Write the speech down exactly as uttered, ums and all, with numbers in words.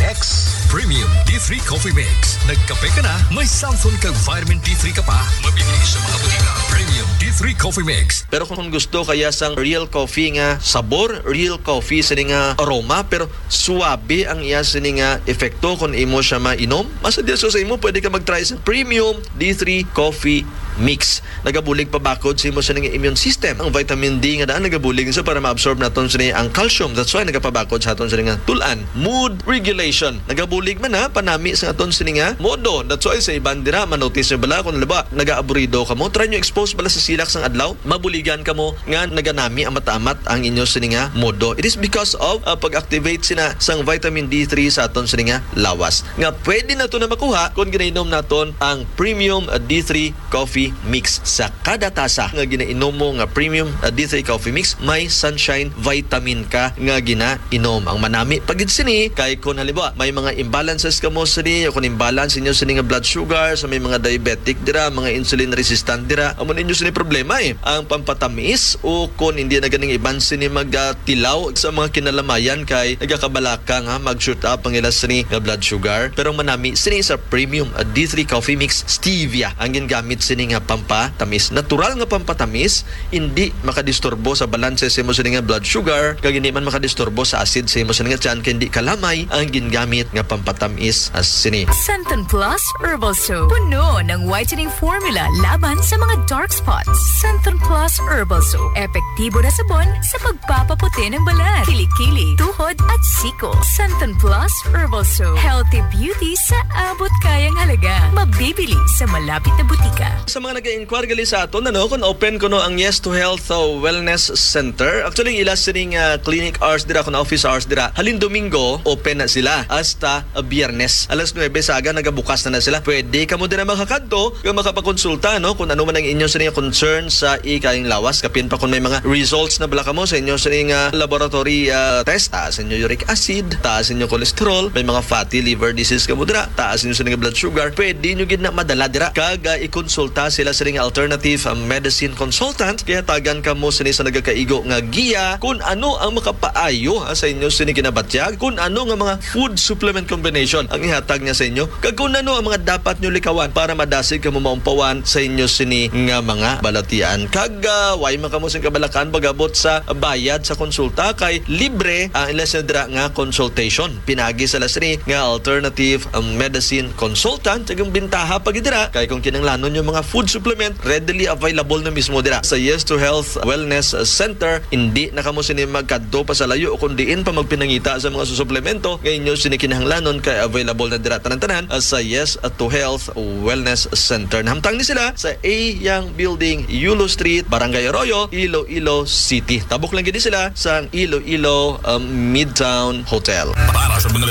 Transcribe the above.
Mix. Premium D three Coffee Mix. Nagkape ka na, may Samsung kag vitamin D three ka pa. Mabibili sa mga butika. Premium D three Coffee Mix. Pero kung gusto kaya sang real coffee nga sabor, real coffee sa nga aroma, pero suwabe ang iya sa nga epekto kung imo siya mainom, masa diso sa imo pwede ka mag-try sa Premium D three Coffee Mix. Nagabulig pa bakod sa imo sa nga immune system. Ang vitamin D nga daan nagabulig sa para ma-absorb naton sa ang calcium. That's why nagapabakod sa aton sa nga tulan. Mood regulation. Nagabulig man ha panami sa aton sa nga modo. That's why sa ibang dira manotice nyo bala kung laba nagaaburido ka mo, try nyo expose bala sa silak sang adlaw, mabuligan ka mo nga naganami amat-amat ang inyo sa nga modo. It is because of uh, pag-activate sina sang vitamin D three sa aton sa nga lawas. Nga pwede na to na makuha kung ginainom naton ang Premium uh, D three Coffee Mix. Sa kada tasa nga ginainom mo nga Premium uh, D three Coffee Mix, may sunshine vitamin ka nga ginainom. Ang manami pagid sini kay kung halimbawa may mga imbalances ka mo sini, o kung imbalance inyo sini nga blood sugar, sa may mga diabetic dira, mga insulin resistant dira, amo ninyo sini problema eh. Ang pampatamis o kung hindi na ganing iban sini magtilaw sa mga kinalamayan kay nagakabalaka nga mag-shoot up ang ilas sini nga blood sugar. Pero manami sini sa Premium uh, D three Coffee Mix, stevia ang gingamit sini nga pampatamis. Natural nga pampatamis, hindi makadisturbo sa balanse sa imo sini nga blood sugar, kag hindi man makadisturbo sa acid sa imo sini nga tiyan, kay hindi kalamay ang gingamit nga pampatamis as sini. Santon Plus Herbal Soap. Puno ng whitening formula laban sa mga dark spots. Santon Plus Herbal Soap. Epektibo na sabon sa pagpapaputi ng balat, kilikili, tuhod at siko. Santon Plus Herbal Soap. Healthy beauty sa abot kayang halaga. Mabibili sa malapit na butika. Sa mga nag-inquire gali sa aton, ano, kung open ko no ang Yes to Health uh, Wellness Center. Actually, ilas sining uh, clinic hours dira, kung office hours dira. Halin Domingo, open na sila hasta uh, Biyernes. Alas nuwebe saga, nagabukas na na sila. Pwede ka mo din na makakadto kung makapakonsulta, no, kung ano man ang inyo sa concern sa ikaing lawas. Kapin pa kung may mga results na bala ka mo sa inyo sa uh, laboratory uh, test. Taas inyo uric acid, taas inyo cholesterol, may mga fatty liver disease ka mo dira, taas inyo sa blood sugar. Pwede nyo gid na madala dira. Kaga ikonsulta sila sa nga alternative um, medicine consultant. Kaya tagan ka mo sa nagakaigo nga giya kung ano ang makapaayo ha, sa inyo sa kinabatyag, kung ano nga mga food supplement combination ang ihatag niya sa inyo, kag kung ano ang mga dapat nyo likawan para madasig ka mo maumpawan sa inyo sini nga mga balatian. Kag uh, way man ka mo sing kabalakan pagabot sa bayad sa konsulta, kay libre ang ilas na dira nga consultation. Pinagi sa lasini nga alternative um, medicine consultant. Tagang bintaha pag dira kay kung kinanglanon yung mga food supplement readily available na mismo dira sa Yes to Health Wellness Center. Hindi na kamo sini magkadto pa sa layo o kundiin pa magpinangita sa mga suplemento. Ngayon nyo sini kinahanglanon kay available na dira tanan-tanan sa Yes to Health Wellness Center. Nahamtang ni sila sa A Yang Building, Yulo Street, Barangay Arroyo, Iloilo City. Tabok lang gid sila sa Iloilo um, Midtown Hotel. Para sa mga